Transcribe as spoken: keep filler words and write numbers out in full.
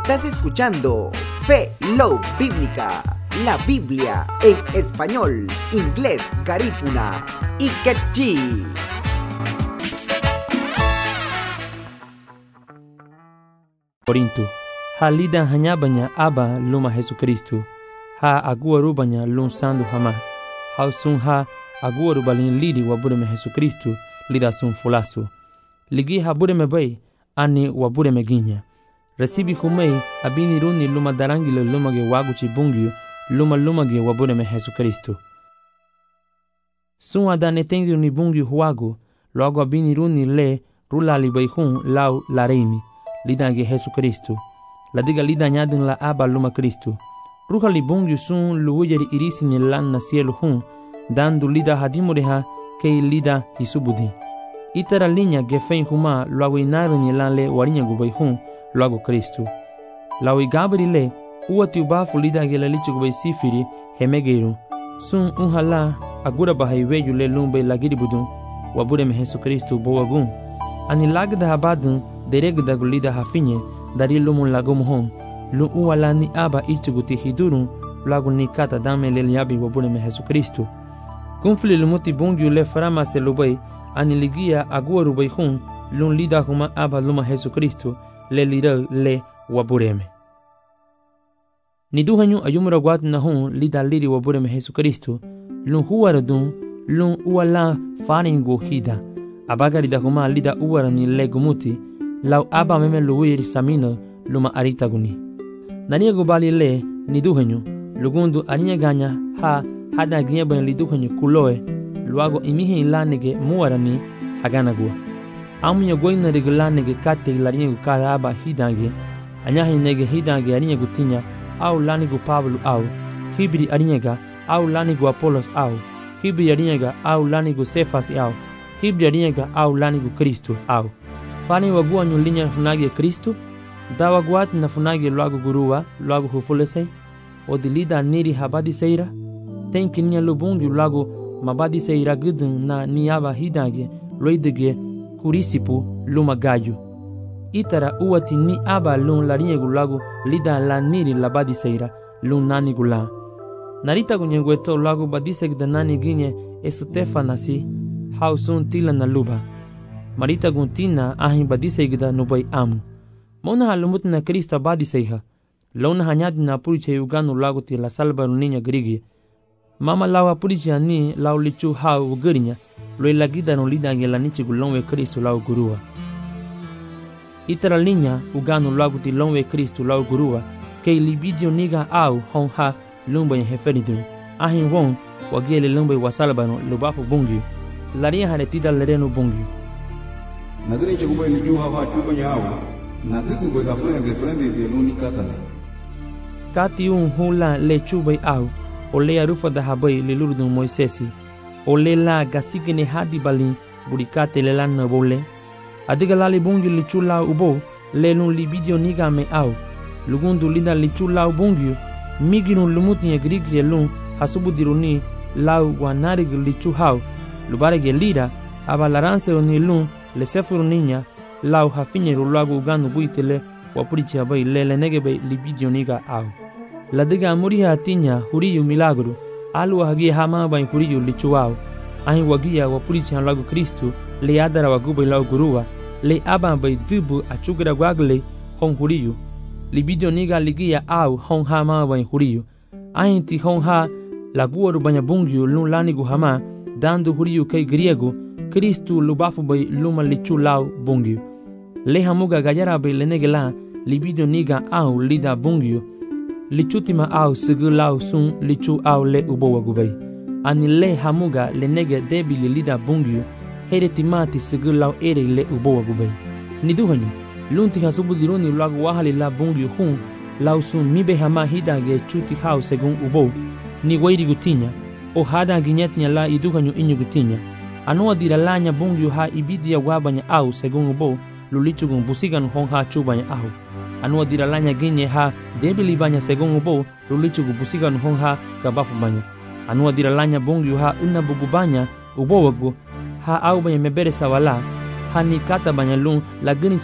Estás escuchando Fe Love Bíblica, la Biblia en español, inglés, garífuna y quechí. Corinto, ha lida hanya banya aba luma Jesucristo, ha aguaru banya lun sandu hama, ha sun ha aguaru balin lidi wabure me Jesucristo, lida sun fulasu. Ligi ha bure me bay, ani wabure me ginya. Recibi humei abini runi luma darangile luma ge waguchi bungyu, luma luma ge wabure me Jesucristo. Sun adane tengi uni bungyu huagu, logo abini runi le rula li bayhun lau la reimi. Lida ge Jesucristo. La diga lida nyadin la aba luma Cristo. Ruha li bungyu sun luujeri irisi ni lan na cielo hun, dandu lida hadimureha kei lida hisubudi. Itara linya ge fein huma luago inaru ni lan le warinya gubay hun, luago Cristo. Lawi gabri le, uati ubafu lida ge la lichi gubay sifiri, hemegeru. Sun unhala agura bahai weju le lumbe lagiri budun, wabure me Jesucristo boagun. Ani lagda habadun, deregda gulida hafinye, dari lumun lagum hon, lu uwala ni aba ichiguti hidurun, lagu ni kata dame le liabi wabune me Jesucristo. Kunfli lumuti bungyu le farama se lubay, ani ligia agua rubay hun, lun lida huma aba luma Jesucristo, le lida le wabureme. Ni duhanyu ayumura guat na hun, lida liri wabureme Jesucristo, lun huwaradun, lun uwala faringo hida, abagari da huma lida uwara ni legumuti, lau aba meme luwiri samino luma arita guni. Nania gubali le ni duhenyu, lugundu arinya ganya ha hada gieba li duhenyu kuloe, luago imihe ilanege muarani hagana gua. Amunya goina regulanege kate ilarinya gukada aba hidange, anyahe nege hidange arinya gutinya, au lanigu Pablo au, hibri arinyega, au lanigu Apolos au, hibri arinyega, au lanigu Sefas au, hibri arinyega, au lanigu Kristo au. Fani wagua nyulinya funagi Kristo, da waguat na funagi luago gurua, luago hufulesei, o dilida niri habadi seira, tenki nia lubungi luago mabadi seira gudun na niaba hidage, loidege kurisipu luma gayu. Itara uati ni aba lun larinye gulago lida la niri labadi seira, lun nani gula. Narita gunyengweto luago badisek da nani ginye esotefa nasi, hausun tila na luba. Marita guntina ahin badiseigda nubai amu. Mona halumut na Krista badiseiha. Launa hanyadi na puriche uganu laguti la salba runinya grigi. Mama lawa puriche ani lau lichu hau ugarinya. Loi lagida no lida ngela nichi gulonwe Kristo lau gurua. Itara linya uganu laguti lonwe Kristo lau gurua. Kei libidio niga au hon ha lumba heferidun. Ahin won wagele lumba wasalbano lubafu bungi. Laria haretida lereno bungi. Nadine chukubwe ni juu hapa chupa nyao, na tiku kwe kafrende de frende de luni katana. Kati un hula le chubay au, o le arufa da habay le lurdun Moisesi, o le la gasigene hadi balin, burikate le lan na bole. Adiga lali bungi le chula ubo, le lun libidio niga me au, lugundu lida le chula ubungi, migirun lumuti ya grigri lun, hasubu diruni, lau wanarig le chuhau, lubarege lira, abalaranse oni lun, le sefuru ninya lau hafinyeru luago uganu buitele wapurichi abai lele negebe libidio niga au. La diga amuriha atinya huriyu milagru alu hagia hama bai huriyu lichuau. Ahin wagia wapurichi hanlago Kristo le adara wagubai lau gurua le aba bai dubu achugira guagle hon huriyu. Libidio niga ligia au hon hama bai huriyu. Ahin ti hon ha laguaru banya bungyu lun lanigu hama dandu huriyu kei griego Kristu lubafu bay luma lichu lau bungyu. Leha muga gajara bay lenegela libidio niga au lida bungyu. Lichutima au sigu lau sun lichu au le ubo wagubay. Ani leha muga lenege debi li lida bungyu. Here timati sigu lau ere le ubo wagubay. Niduhanyu, lunti hasubu diruni lagu wahali la bungyu hun. Lau sun mibe hama hidage chuti hau segun ubo. Ni wairi gutinya. O hada ginyetnya la iduhanyu inyu gutinya. Anua diralanya bungyu ha ibidia wabanya au segun ubo lulichugun busigan hon ha chubanya au. Anua diralanya ginye ha debili banya segun ubo lulichugu busigan hon ha kabafu banya. Anua diralanya bungyu ha unabugu banya ubo wagu ha au banya mebere sawala ha ni kata banya lun lagini